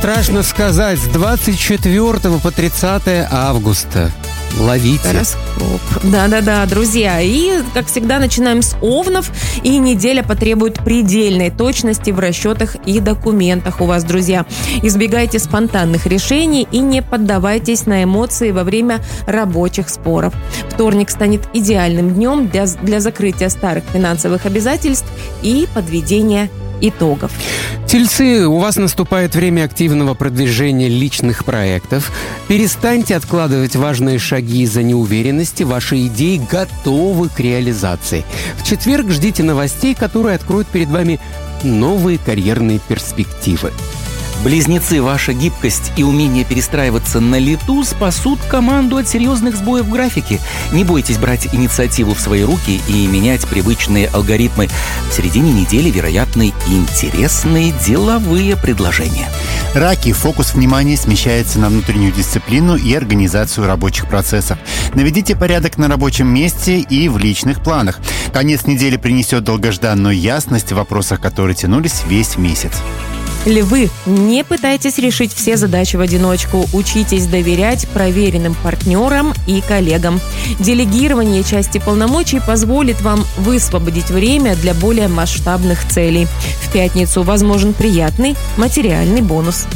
страшно сказать, с 24 по 30 августа. Ловите. Гороскоп. Да, друзья. И, как всегда, начинаем с Овнов. И неделя потребует предельной точности в расчетах и документах у вас, друзья. Избегайте спонтанных решений и не поддавайтесь на эмоции во время рабочих споров. Вторник станет идеальным днем для закрытия старых финансовых обязательств и подведения итогов. Тельцы, у вас наступает время активного продвижения личных проектов. Перестаньте откладывать важные шаги из-за неуверенности. Ваши идеи готовы к реализации. В четверг ждите новостей, которые откроют перед вами новые карьерные перспективы. Близнецы, ваша гибкость и умение перестраиваться на лету спасут команду от серьезных сбоев в графике. Не бойтесь брать инициативу в свои руки и менять привычные алгоритмы. В середине недели вероятны интересные деловые предложения. Раки, фокус внимания смещается на внутреннюю дисциплину и организацию рабочих процессов. Наведите порядок на рабочем месте и в личных планах. Конец недели принесет долгожданную ясность в вопросах, которые тянулись весь месяц. Львы, не пытайтесь решить все задачи в одиночку. Учитесь доверять проверенным партнерам и коллегам. Делегирование части полномочий позволит вам высвободить время для более масштабных целей. В пятницу возможен приятный материальный бонус.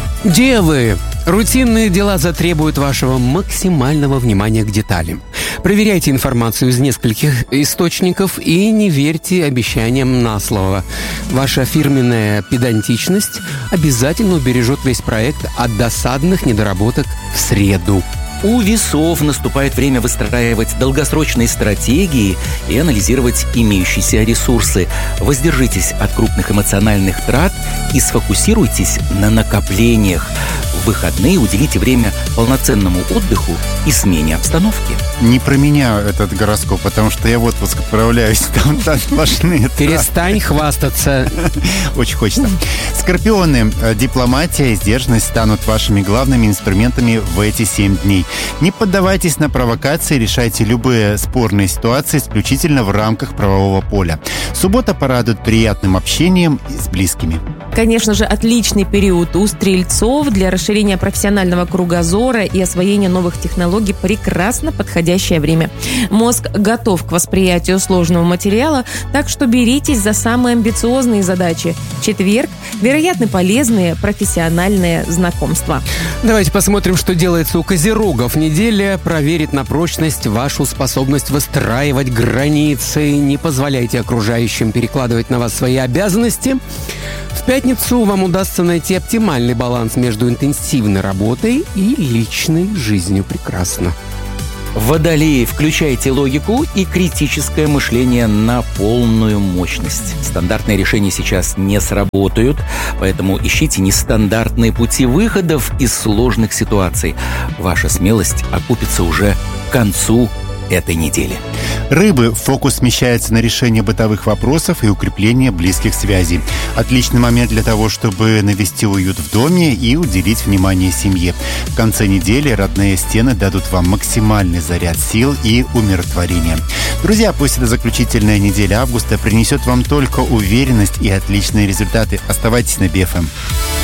Девы, рутинные дела затребуют вашего максимального внимания к деталям. Проверяйте информацию из нескольких источников и не верьте обещаниям на слово. Ваша фирменная педантичность обязательно убережет весь проект от досадных недоработок в среду. У весов наступает время выстраивать долгосрочные стратегии и анализировать имеющиеся ресурсы. Воздержитесь от крупных эмоциональных трат и сфокусируйтесь на накоплениях. В выходные уделите время полноценному отдыху и смене обстановки. Не про меня этот гороскоп, потому что я в отпуск отправляюсь, там сплошные траты. Перестань хвастаться. Очень хочется. Скорпионы, дипломатия и сдержанность станут вашими главными инструментами в эти 7 дней. Не поддавайтесь на провокации, решайте любые спорные ситуации исключительно в рамках правового поля. Суббота порадует приятным общением с близкими. Конечно же, отличный период у стрельцов для расширения профессионального кругозора и освоения новых технологий. Прекрасно подходящее время. Мозг готов к восприятию сложного материала, так что беритесь за самые амбициозные задачи. Четверг – вероятно, полезные профессиональные знакомства. Давайте посмотрим, что делается у козерогов. Неделя проверит на прочность вашу способность выстраивать границы. Не позволяйте окружающим перекладывать на вас свои обязанности. В пятницу вам удастся найти оптимальный баланс между интенсивной работой и личной жизнью. Прекрасно. Водолеи, включайте логику и критическое мышление на полную мощность. Стандартные решения сейчас не сработают, поэтому ищите нестандартные пути выходов из сложных ситуаций. Ваша смелость окупится уже к концу этой недели. Рыбы, фокус смещается на решение бытовых вопросов и укрепление близких связей. Отличный момент для того, чтобы навести уют в доме и уделить внимание семье. В конце недели родные стены дадут вам максимальный заряд сил и умиротворения. Друзья, пусть эта заключительная неделя августа принесет вам только уверенность и отличные результаты. Оставайтесь на BFM.